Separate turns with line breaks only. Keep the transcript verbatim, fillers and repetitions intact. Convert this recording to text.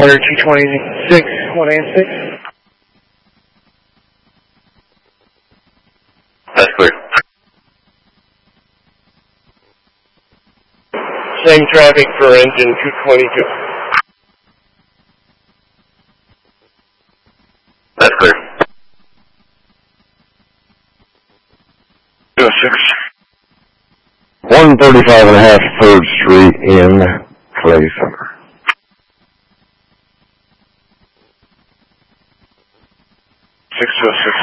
Order two twenty-six, one and six.
That's clear.
Same traffic for engine two twenty-two.
That's clear. two oh six.
one thirty-five and a half third Street in Clay Center.
six oh six.